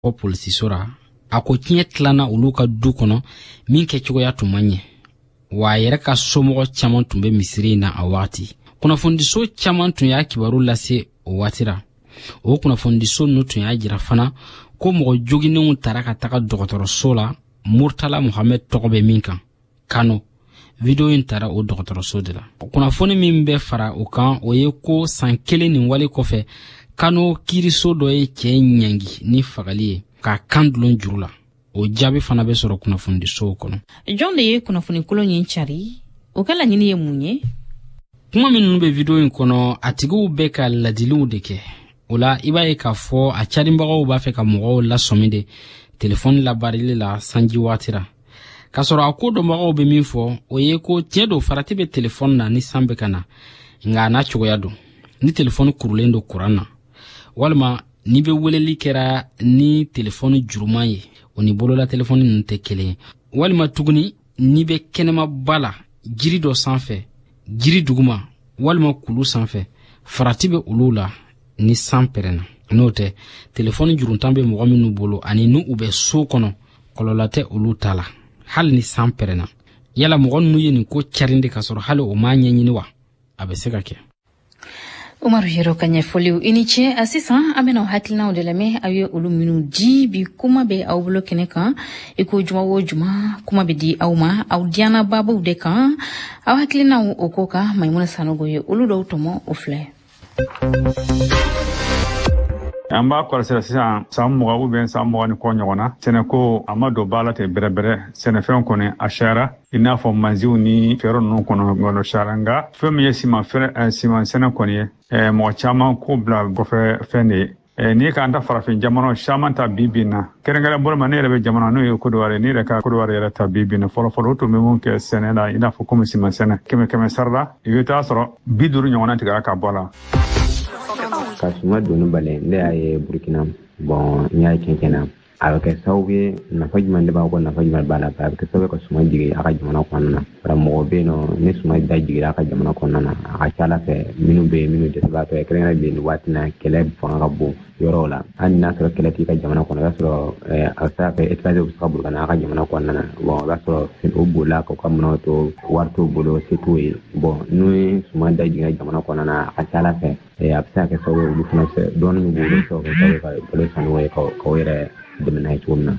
o polisi sora ako tiɲɛ tilana olu ka du kɔnɔ min kɛ cogoya tun man ɲɛ wa yɛrɛ ka somɔgɔ caman tun bɛ misiri na a wagati. Kunnafonidiso caman tun y'a kibaru lase o waatira. O kunnafonidiso nu tun y'a jira fana ko mɔgɔ joginenw taara ka taga dɔgɔtɔrɔso la Murtala Muhammed tɔgɔ bɛ min kan Kano. Video in taara o dɔgɔtɔrɔso de la. Kunnafoni min bɛ fara o kan o ye ko san kelen nin wale kɔfɛ Kano kiiriso dɔ ye cɛ ɲangi ni fagali ye ka kan dulon juru la. O jaabi fana bɛ sɔrɔ kunnafonidiso kɔnɔ. Jɔn de ye kunnafoni kolon yin cari o ka laɲini ye mun ye? Kuma minnu bɛ video in kɔnɔ a tigiw bɛ ka ladiliw de kɛ. O la i b'a ye k'a fɔ a carinbagaw b'a fɛ ka mɔgɔw lasɔmi de telefɔni labarili la sanji waatira. K'a sɔrɔ a ko dɔnbagaw bɛ min fɔ o ye ko tiɲɛ don farati bɛ telefɔni na ni san bɛ ka na nka a n'a cogoya don ni telefɔni kurulen don kuran na walima ni bɛ weleli kɛra ni telefɔni juruman ye o ni bolola telefɔni ninnu tɛ kelen walima tuguni ni bɛ kɛnɛmaba la jiri dɔ sanfɛ jiri duguma walima kulu sanfɛ farati bɛ olu la ni san pɛrɛnna. N'o tɛ telefɔni juruntan bɛ mɔgɔ minnu bolo ani n'u bɛ so kɔnɔ kɔlɔlɔ tɛ olu ta la hali ni san pɛrɛnna. Yala mɔgɔ ninnu ye nin ko carin de ka sɔrɔ hali o m'a ɲɛɲini wa a bɛ se ka kɛ. Umaru Yero ka ɲɛfɔliw i ni ce a sisan an bɛna hakilinaw de lamɛn aw ye olu minnu di bi kuma bɛ aw bolo kɛnɛ kan i ko juma o juma kuma bɛ di aw ma aw diana babuw de kan aw hakilinaw o ko ka Maimuna Sanogo ye olu dɔw tɔmɔ o filɛ. An b'a kɔlɔsira sisan san 20 ou bien san 20 ni kɔ ɲɔgɔn na sɛnɛko a ma don ba la ten bɛrɛbɛrɛ sɛnɛfɛn kɔni a cayara i n'a fɔ manziw ni fɛɛrɛ ninnu kɔnɔ cayara nka fɛn min ye siman sɛnɛ kɔni ye mɔgɔ caman ko bila kɔfɛ fɛn de ye n'i k'an ta farafin jamana caman ta bi na kɛrɛnkɛrɛn bolo ma ne yɛrɛ bɛ jamana n'o ye Kodowari ne yɛrɛ ka Kodowari yɛrɛ ta bi na fɔlɔfɔlɔ o tun bɛ mun kɛ sɛnɛ la i n'a fɔ komi siman sɛnɛ kɛmɛ sara la i bɛ taa sɔrɔ 50 ɲɔgɔnna tigɛra ka bɔ la. Ka suma doni bale ne y'a ye Burkina bon n y'a cɛncɛn a bɛ kɛ sababu ye nafa jumɛn de b'a ko nafa jumɛn b'a la a bɛ kɛ sababu ka suma jigin a ka jamana kɔnɔna na bara mɔgɔ bɛ yen nɔ ni suma da jigira a ka jamana kɔnɔna na a ka ca Ala fɛ minnu bɛ yen minnu dɛsɛbaatɔ ye kɛrɛnkɛrɛnnen bɛ yen nin waati na kɛlɛ fanga ka bon yɔrɔw la hali n'a sɔrɔ kɛlɛ t'i ka jamana kɔnɔ i b'a sɔrɔ a bɛ se ka kɛ étranger bɛ se ka boli ka na a ka jamana kɔnɔna na bon i b'a sɔrɔ o bolila k'u ka minɛnw to wari t'u bolo se t'u ye bon n'u ye suma da jigin jamana kɔnɔna na a ka ca Ala fɛ a bɛ se ka kɛ sababu ye olu fana fɛ dɔɔnin min b'olu fɛ o bɛ se ka balo sanuw ye k'o yɛrɛ dɛmɛ cogo min na.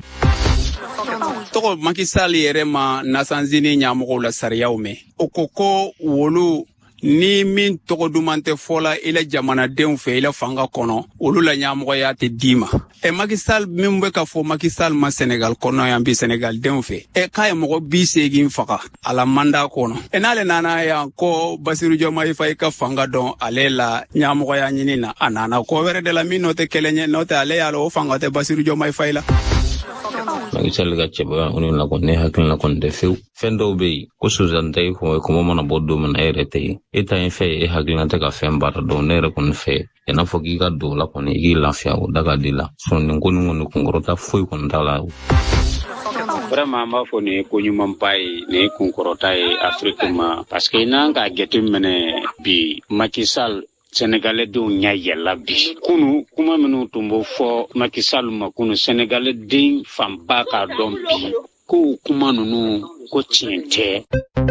Tɔgɔ Macky Sall yɛrɛ ma nasanzini ɲɛmɔgɔw la sariyaw mɛn o ko wolo ni min tɔgɔ duman tɛ fɔla i la jamanadenw fɛ i la fanga kɔnɔ olu la ɲɛmɔgɔya tɛ d'i ma Macky Sall min bɛ ka fɔ Macky Sall ma Senegal kɔnɔ yan bi Senegal denw fɛ k'a ye mɔgɔ 80 faga a la mandat kɔnɔ n'ale nana yan ko Bassirou Diomaye Faye ka fanga dɔn ale la ɲɛmɔgɔya ɲini na a nana ko wɛrɛ de la min n'o tɛ kɛlɛ ɲɛ n'o tɛ ale y'a la o fanga tɛ Bassirou Diomaye Faye la. Macky Sall ka cɛbaya olu la kɔni ne hakilina kɔni tɛ fewu fɛn dɔw bɛ yen ko suzan ta i fɔ kɔmɔ mana bɔ don min na e yɛrɛ tɛ yen e ta ye fɛn ye e hakilina tɛ ka fɛn baara dɔn ne yɛrɛ kɔni fɛ i n'a fɔ k'i ka don la kɔni i k'i lafiya o da ka di la nin ko nin kɔni kunkɔrɔta foyi kɔni t'a la. Vraiment an b'a fɔ nin ye ko ɲumanba ye nin ye kunkɔrɔta ye Afrique ma parce que n'an ka jateminɛ bi Macky Sall Sénégalais denw ɲɛ yɛlɛla bi kunu kuma minnu tun bɛ fɔ Macky Sall ma kunu Sénégalais den fanba k'a dɔn bi ko kuma ninnu ko tiɲɛ tɛ.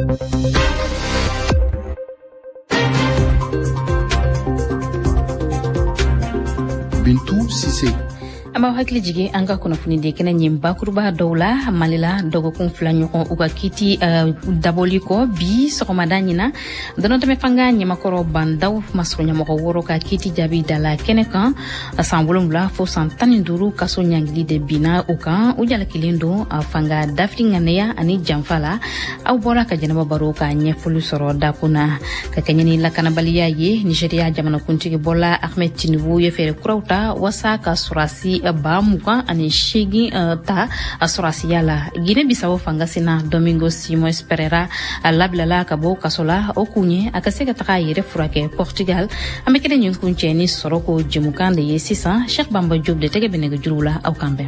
Bintou Cissé. An b'aw hakili jigin an ka kunnafoni de kɛnɛ ɲin bakuruba dɔw la Mali la dɔgɔkun 2 ɲɔgɔn u ka kiti dabɔli kɔ bi sɔgɔmada ɲina dɔnɔtɛmɛ fanga ɲɛmakɔrɔ bandaw masɔrɔ ɲɛmɔgɔ 6 ka kiti jaabi da la kɛnɛ kan san 7 fo san 15 kaso ɲangili de bina u kan u jalakilen don fanga dafiri ŋanaya ani janfa la aw bɔra ka jɛnɛba baro ka ɲɛfɔli sɔrɔ dakuna ka kɛɲɛ ni lakanabaliya ye Nigeria jamanakuntigi Bola Ahmed Tinubu ye fɛɛrɛ kuraw ta wasa ka sɔrɔsi ba 28 ta a sɔrɔsiya la Guinée Bissau fangasina Domingo Simões Pereira a labilala ka bɔ kaso la o kun ye a ka se ka taga a yɛrɛ furakɛ Portugal an bɛ kɛnɛ ɲin kuncɛ ni sɔrɔ ko jɛmukan de ye sisan Cheikh Bamba Diop de tɛgɛ bɛ nɛgɛjuru la aw kan bɛn.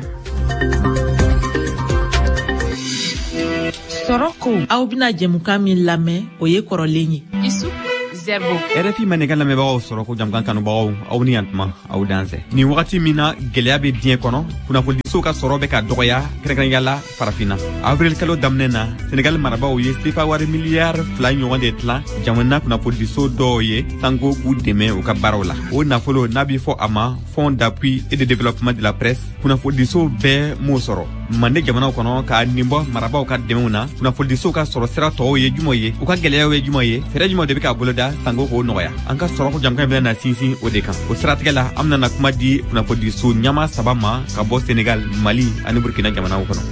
Sɔrɔ ko aw bɛna jɛmukan min lamɛn o ye kɔrɔlen ye. Zerbo. RFI Manégal lamɛnbagaw sɔrɔ ko jamkan kanubagaw aw ni yantuma aw danse. Ni wagati min na gɛlɛya bɛ diɲɛ kɔnɔ, kunnafonidiso ka sɔrɔ bɛ ka dɔgɔya kɛrɛnkɛrɛnnenya la farafinna. Avril kalo daminɛ na, Senegal marabagaw ye CFA wari miliyari 2 ɲɔgɔn de tilan jamana kunnafonidiso dɔw ye sanko k'u dɛmɛ u ka baaraw la. O nafolo n'a bɛ fɔ a ma Fonds d'appui et de développement de la presse, kunnafonidiso bɛɛ m'o sɔrɔ. Mande jamanaw kɔnɔ ka nin bɔ marabagaw ka dɛmɛw na, kunnafonidiso ka sɔrɔ sira tɔw ye jumɛn ye, u ka gɛlɛyaw ye jumɛn ye, fɛɛrɛ jumɛn de bɛ ka boloda sanko k'o nɔgɔya. An ka sɔrɔ ko jamana bɛna na sinsin o de kan. O siratigɛ la, an bɛna kuma di kunnafonidiso ɲama 3 ma ka bɔ Senegal, Mali ani Burkina jamanaw kɔnɔ.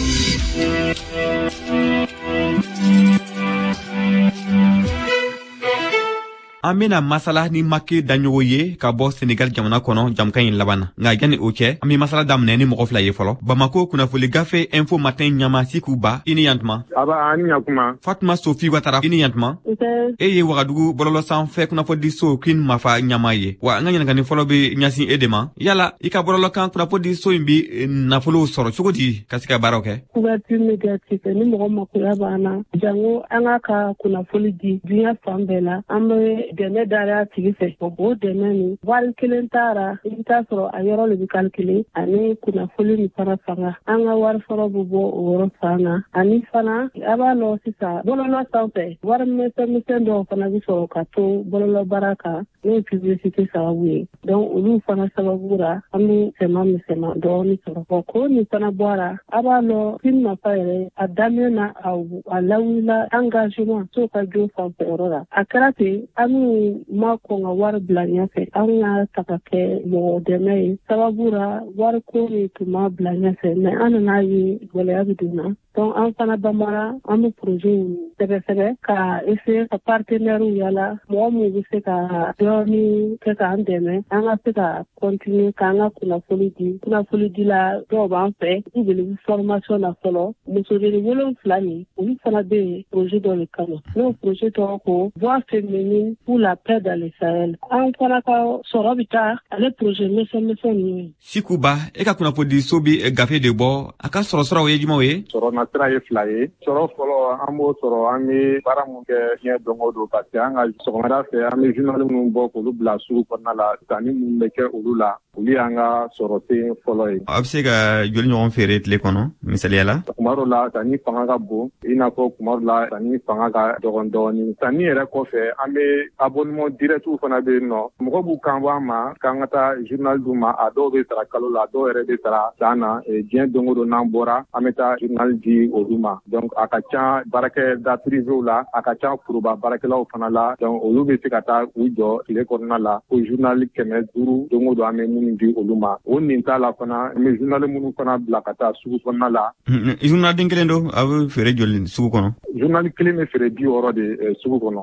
An bena masala ni Macky daɲogo ye ka bɔ Senegal jamana kɔnɔ jamukan ɲi laban na. Nka yani o cɛ, an be masala daminɛ ni mɔgɔ fila ye fɔlɔ. Bamako kunnafoni gafe Info Matin ɲama Sikuba, i ni yantuma. Aba ani yakuma. Fatuma Sophie Ouattara, i ni yantuma. E ye Wagadugu bɔlɔlɔ sanfɛ kunnafonidiso Kin Mafa ɲama ye. Wa an ka ɲininkali fɔlɔ be ɲasin e de ma. Yala i ka bɔlɔlɔ kan kunnafonidiso in bi nafolo sɔrɔ cogo di ka se ka baaraw kɛ? Couverture médiatique ni mɔgɔ makoya b'an jango an ka kunnafoni di diɲɛ fan bɛɛ la. An be dɛmɛ dara tigi fɛ. O dɛmɛ ni wari kelen taara i bɛ taa sɔrɔ a yɔrɔ le bɛ calculer ani kunnafoni ni fana fanga. An ka wari fɔlɔ bɛ bɔ o yɔrɔ fan na. Ani fana a b'a lɔ sisan bɔlɔlɔ sanfɛ wari misɛn dɔw fana bɛ sɔrɔ ka to bɔlɔlɔ baara kan n'o ye publicité sababu ye. Donc olu fana sababu la an bɛ misɛnman dɔɔni sɔrɔ. Ko nin fana bɔra a b'a lɔ Kin Mafa yɛrɛ a daminɛ na a lawulila engagement so ka jo fanfɛ yɔrɔ la. A kɛra ten an ma kɔn ka wari bila ɲɛfɛ an ka ta ka kɛ mɔgɔ dɛmɛ ye sababu la wari ko de tun ma bila ɲɛfɛ mɛ an nana ye gɛlɛya bɛ don na donc an fana bamara an bɛ projet sɛbɛsɛbɛ ka essayer ka partenaire yala mɔgɔ minnu bɛ se ka dɔɔni kɛ k'an dɛmɛ an ka se ka continuer k'an ka kunnafoni di la dɔw b'an fɛ u bɛ formation na fɔlɔ musojoli 7 nin olu fana bɛ yen projet dɔ de kama n'o projet tɔgɔ ko voix féminine pour la paix dans le Sahel. An fana ka sɔrɔ bɛ taa ale projet misɛn ninnu. Sikuba, e ka kunnafonidiso bi gafe de bɔ a ka sɔrɔsiraw ye jumɛnw ye? Sɔrɔ nasira ye 2 ye. Sɔrɔ fɔlɔ an b'o sɔrɔ an bɛ baara mun kɛ diɲɛ don o don parce que an ka sɔgɔmada fɛ an bɛ journal minnu bɔ k'olu bila sugu kɔnɔna la sanni minnu bɛ kɛ olu la olu y'an ka sɔrɔ sen fɔlɔ ye. A bɛ se ka joli ɲɔgɔn feere tile kɔnɔ misaliya la? Kuma dɔw la sanni fanga ka bon i n'a fɔ kuma dɔw la sanni fanga ka dɔgɔn dɔɔni. Sanni yɛrɛ kɔfɛ an bɛ abonnement direct fana bɛ yen nɔ mɔgɔ b'u kan bɔ an ma k'an ka taa journal d'u ma a dɔw bɛ sara kalo la a dɔw yɛrɛ bɛ sara san na diɲɛ don o don n'an bɔra an bɛ taa journal di olu ma donc a ka ca baarakɛda privéw la a ka ca foroba baarakɛlaw fana la donc olu bɛ se ka taa u jɔ tile kɔnɔna la ko journal 500 don o don an bɛ minnu di olu ma o nin t'a la fana an bɛ journal minnu fana bila ka taa sugu kɔnɔna la. Journal den kelen don a bɛ feere joli sugu kɔnɔ? Journal kelen bɛ feere 60 de sugu kɔnɔ.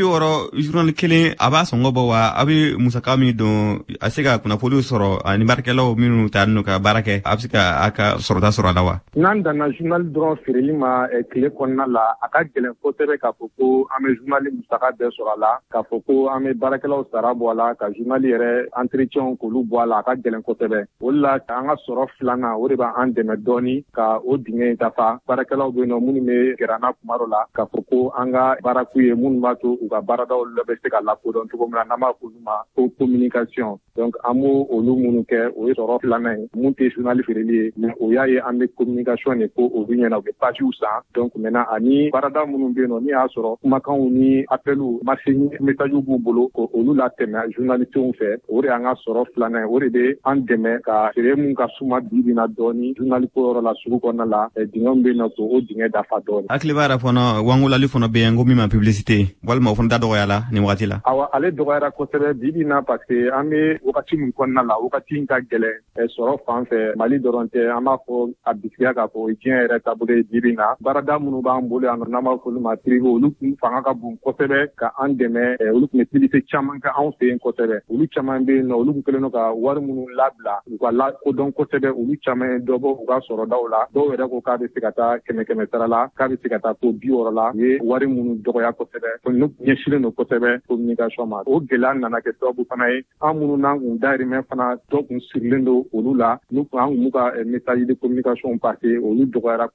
60 journal kelen a b'a sɔngɔ bɔ wa a bɛ musaka min don a se ka kunnafoniw sɔrɔ ani baarakɛlaw minnu ta n'u ka baara kɛ a bɛ se ka a ka sɔrɔta sɔrɔ a la wa? N'an danna journal dɔrɔn feereli ma tile kɔnɔna la a ka gɛlɛn kosɛbɛ k'a fɔ ko an bɛ journal musaka bɛɛ sɔrɔ a la k'a fɔ ko an bɛ baarakɛlaw sara bɔ a la ka journal yɛrɛ entretien k'olu bɔ a la a ka gɛlɛn kosɛbɛ o de la an ka sɔrɔ filanan o de b'an dɛmɛ dɔɔni ka o dingɛ in dafa baarakɛlaw bɛ yen nɔ minnu bɛ gɛrɛ an na kuma dɔ la k'a fɔ ko an ka baaraku ye minnu b'a to u ka baaradaw bɛ se ka lakodɔn cogo min na n'an b'a fɔ olu ma ko communication donc an b'o olu minnu kɛ o ye sɔrɔ filanan ye mun tɛ journal feereli ye mais o y'a ye an bɛ communication de ko olu ɲɛna u bɛ pages san donc maintenant ani baarada minnu bɛ yen nɔ ni y'a sɔrɔ kumakanw ni appelw messages b'u bolo ko olu latɛmɛ journalistenw fɛ o de y'an ka sɔrɔ filanan ye o de bɛ an dɛmɛ ka feere mun ka suma bi na dɔɔni journal ko yɔrɔ la sugu kɔnɔna la dingɛw bɛ yen nɔ k'o dingɛ dafa dɔɔni. Hakili b'a yɛrɛ fana wangolali fana bɛ yen ko min ma publicité walima o fana da dɔgɔya la nin wagati la. Awa ale dɔgɔyara kosɛbɛ bi na parce que an bɛ wagati min kɔnɔna la wagati in ka gɛlɛn sɔrɔ fan fɛ Mali dɔrɔn tɛ an b'a fɔ a bisikiya k'a fɔ diɲɛ yɛrɛ taabolo ye bi na baarada minnu b'an bolo yan nɔ n'an b'a fɔ olu ma privé olu tun fanga ka bon kosɛbɛ ka an dɛmɛ olu tun bɛ publicité caman kɛ anw fɛ yen kosɛbɛ olu caman bɛ yen nɔ olu tun kɛlen don ka wari minnu labila u ka lakodɔn kosɛbɛ olu caman ye dɔ bɔ u ka sɔrɔdaw la dɔw yɛrɛ ko k'a bɛ se ka taa 100 sara la k'a bɛ se ka taa fo 60 la u ye wari minnu dɔgɔya kosɛbɛ n'u ɲɛsinnen don kosɛbɛ communication ma o gɛlɛya nana kɛ sababu fana ye an minnu n'an kun dayirimɛ fana dɔ kun sirilen don olu la n'u kun an kun b'u ka message de communication passé olu dɔgɔyara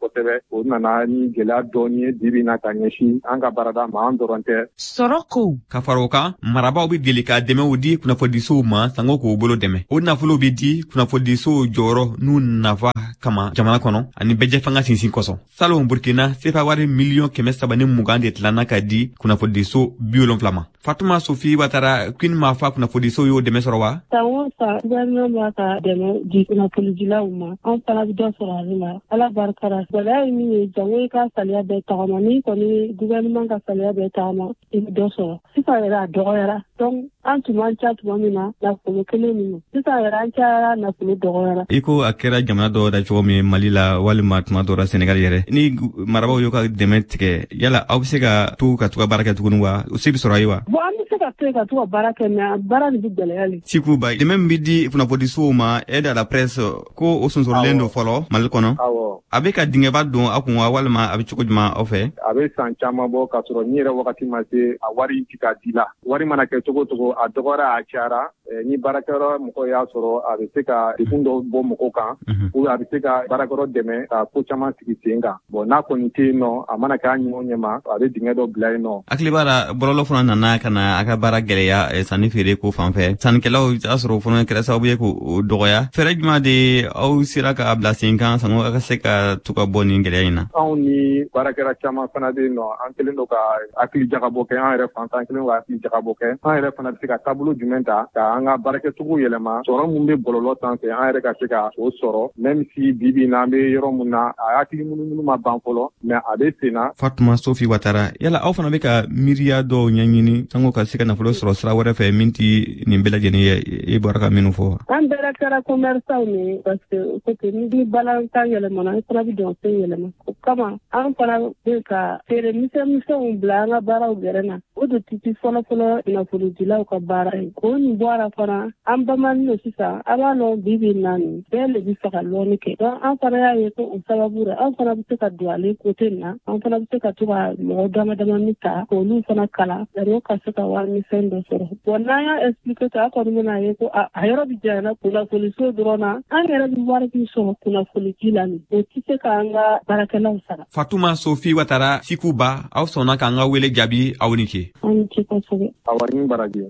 kosɛbɛ o nana ni gɛlɛya dɔɔni ye bibi na ka ɲɛsin an ka baarada ma an dɔrɔn tɛ. Sɔrɔ ko ka fara o kan marabaw bɛ deli ka dɛmɛw di kunnafonidisow ma sango k'o bolo dɛmɛ. O nafolo bɛ di kunnafonidisow jɔyɔrɔ n'u nafa kama jamana kɔnɔ ani bɛjɛ fanga sinsin kɔsɔn. Salon Burkina sefa wari miliyɔn 320 de tilana ka di kunnafonidiso 70 ma. Fatuma Sofi Watara Queen Mafa kunnafonidiso y'o dɛmɛ sɔrɔ wa? Sango sa gouvernement b'a ka dɛmɛ di kunnafonidilaw ma. An fana bɛ dɔ sɔrɔ ale la. Ala barikara. Gɛlɛya ye min ye jango i ka saliya bɛɛ tagama ni kɔni gouvernement ka saliya bɛɛ tagama i bɛ dɔ sɔrɔ. Sisan yɛrɛ a dɔgɔyara. Donc an tun man ca tuma min na nafolo kelen min. Sisan yɛrɛ an cayara nafolo dɔgɔyara. I ko a kɛra jamana dɔw da cogo min Mali la walima tuma dɔw la Senegal yɛrɛ. Ni marabaw y'o ka dɛmɛ tigɛ yala aw bɛ se ka to ka baara kɛ tuguni wa? O se bɛ sɔrɔ a ye wa? Bon an bɛ se ka to ka baara kɛ mais baara de bɛ gɛlɛya le. Sikuba dɛmɛ min bɛ di kunnafonidisow ma aide à la presse ko o sonsorilen don fɔlɔ Mali kɔnɔ. A bɛ ka dingɛba don a kun wa walima a bɛ cogo jumɛn aw fɛ? A bɛ san caman bɔ ka sɔrɔ ni yɛrɛ wagati ma se a wari ti ka di la. Wari mana kɛ cogo cogo a dɔgɔyara a cayara ni baarakɛyɔrɔ mɔgɔ y'a sɔrɔ a bɛ se ka dekun dɔ bɔ mɔgɔw kan ou a bɛ se ka baarakɛyɔrɔ dɛmɛ ka ko caman sigi sen kan. Bon n'a kɔni tɛ yen nɔ a mana k'a ɲɔgɔn ɲɛma a bɛ dingɛ dɔ bila yen nɔ. Hakili b'a la bɔlɔlɔ fana nana ka na a ka baara gɛlɛya sanni feere ko fanfɛ. Sannikɛlaw y'a sɔrɔ o fana kɛra sababu ye k'o dɔgɔya. Fɛɛrɛ jumɛn de aw sera ka bila sen kan sango a ka se ka to ka bɔ nin gɛlɛya in na? Anw ni baarakɛla caman fana bɛ yen nɔ an kɛlen don ka hakili jagabɔ kɛ an yɛrɛ fan an kɛlen don ka hakili jagabɔ kɛ an yɛrɛ fana bɛ se ka taabolo jumɛn ta ka an ka baarakɛcogo yɛlɛma sɔrɔ mun bɛ bɔlɔlɔ sanfɛ an yɛrɛ ka se ka o sɔrɔ même si bibi na an bɛ yɔrɔ mun na a hakili munumunu ma ban fɔlɔ mais a bɛ sen na. Fatuma Sofi Watara yala aw fana bɛ ka miiriya dɔw ɲɛɲini sango ka se ka nafolo sɔrɔ sira wɛrɛ fɛ min tɛ nin bɛɛ lajɛlen ye i bɔra ka minnu fɔ. An bɛɛ kɛra commerçant ni parce que ni balantan yɛlɛmana an fana bɛ dɔn fɛn yɛlɛma o kama an fana bɛ ka feere misɛnmisɛnw bila an ka baaraw gɛrɛ na o de titi fɔlɔfɔlɔ kunnafonidilaw ka baara ye ko nin bɔra fana an bamani no sisan a b'a lɔn bibi naani bɛɛ de bɛ fɛ ka lɔnni kɛ donc an fana y'a ye ko o sababu la an fana bɛ se ka don ale kote in na an fana bɛ se ka to ka mɔgɔ damadamani ta k'olu fana kala yanni o ka se ka wari misɛn dɔ sɔrɔ bon n'an y'a expliqué ta a kɔni bɛna ye ko a yɔrɔ bɛ janyana kunnafoniso dɔrɔn na an yɛrɛ bɛ wari min sɔrɔ kunnafonidi la nin o tɛ se k'an ka baarakɛlaw sara. Fatuma Sofi Watara Sikuba aw sɔnna k'an ka wele jaabi aw ni ce. Aw ni ce kosɛbɛ. Awa ni baraji.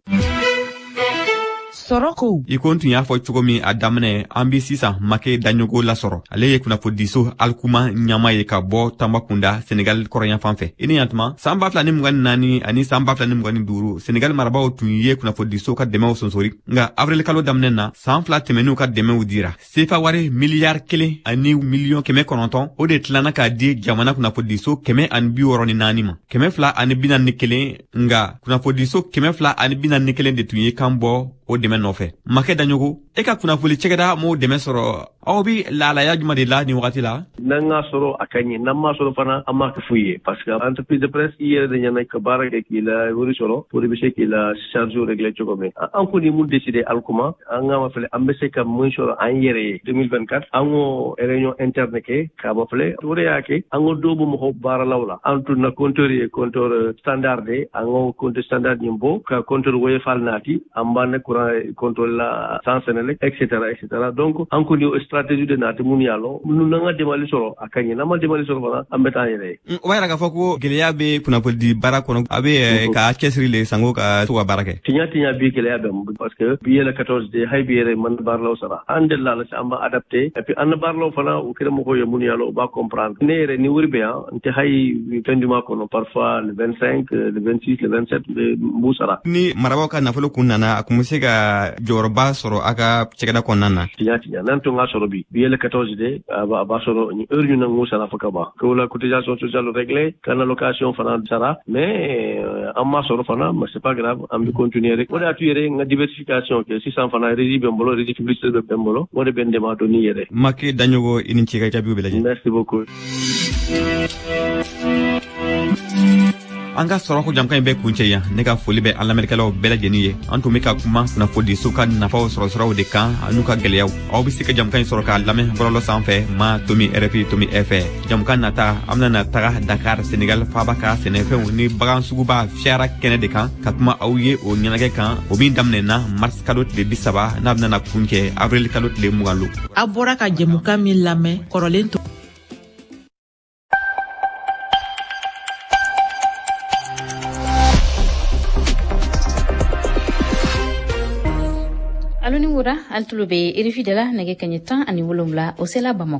Soroko i ko tun y'a fɔ cogo min a daminɛ an bi sisan Make Daɲogo lasɔrɔ ale ye kunnafonidiso Alkuma ɲama ye ka bɔ Tambacounda Senegal kɔrɔyanfan fɛ i ni yantuma san 2024 ani san 2025 Senegal marabaw tun ye kunnafonidiso ka dɛmɛw sonsori nka avril kalo daminɛ na san 2 tɛmɛn'u ka dɛmɛw dira sefa wari miliyari 1 ani miliyɔn 900 o de tilana k'a di jamana kunnafonidiso 164 ma 241 nga kunnafonidiso 241 de tun ye kan bɔ o dɛmɛ nɔfɛ Make Daɲogo e ka kunnafoni cɛkɛda m'o dɛmɛ sɔrɔ aw bi laalaya juma de la ni wagati la n'an ka sɔrɔ a ka ɲi n'an ma sɔrɔ fana an m'a kɛ foyi ye parce que entreprise de presse i yɛrɛ de ɲɛna ka baara kɛ k'i la wari sɔrɔ pour bɛ se k'i la charge régler cogo min an kɔni mun décider Alkuma an ka ma filɛ an bɛ se ka mun sɔrɔ an yɛrɛ ye 2024 an ko réunion interne kɛ k'a ma filɛ o de y'a kɛ an ko dɔw bɛ mɔgɔw baaralaw la an tun na compteur ye compteur standard de an ko compteur standard nin bɔ ka compteur woyofal naati an b'a ne courant compteur la sans Senelec etc donc an kɔni stratégie de naati mun y'a lɔ nu n'an ka demali sɔrɔ a ka ɲi n'an ma demali sɔrɔ fana an bɛ taa an yɛrɛ ye. O b'a yira k'a fɔ ko gɛlɛya bɛ kunnafonidi baara kɔnɔ a bɛ ka cɛsiri le sango ka to ka baara kɛ. Tiɲa bi gɛlɛya bɛ mun parce que bi yɛlɛ 14 de hay bi yɛrɛ man baaralaw sara an de la an b'a adapté et puis an baaralaw fana o kɛra mɔgɔw ye mun y'a lɔ o b'a comprendre ne yɛrɛ ni wari bɛ yan n tɛ hay fin du mois kɔnɔ parfois le 25 le 26 le 27 n b'u sara. Ni marabaw ka nafolo kun nana a kun bɛ se ka jɔyɔrɔba sɔrɔ a ka cɛkɛda kɔnɔna na. Tiɲa n'an tun ka sɔrɔ bi yɛlɛ 14 de a b'a sɔrɔ ni heure ɲuman ŋun sara fo ka ban ko la cotisation sociale réglée kana location fana sara mais an ma sɔrɔ fana mais c'est pas grave an bɛ continuer o de y'a to yɛrɛ n ka diversification kɛ sisan fana régie bɛ n bolo régie publicité bɛ n bolo o de bɛ n dɛmɛ a dɔn ni yɛrɛ. Make Daɲogo i ni ce ka jaabiw bɛɛ lajɛlen. Merci beaucoup. An ka sɔrɔ ko jamkan in bɛ kuncɛ yan ne ka foli bɛ an lamɛnnikɛlaw bɛɛ lajɛlen ye an tun bɛ ka kuma kunnafonidiso ka nafaw sɔrɔ siraw de kan an'u ka gɛlɛyaw aw bɛ se ka jamkan in sɔrɔ k'a lamɛn bɔlɔlɔ sanfɛ ma tomi RFI tomi FM jamkan nata an bɛna taga Dakar Senegal faaba ka sɛnɛfɛnw ni bagan suguba fiyara kɛnɛ de kan ka kuma aw ye o ɲɛnajɛ kan o min daminɛna mars kalo tile 30 n'a bɛna kuncɛ avril kalo tile 20 lo. A bɔra ka jɛmukan min lamɛn kɔrɔlen to altulo be RFI de la nege kanye tan ani wolomla o sela Bamako.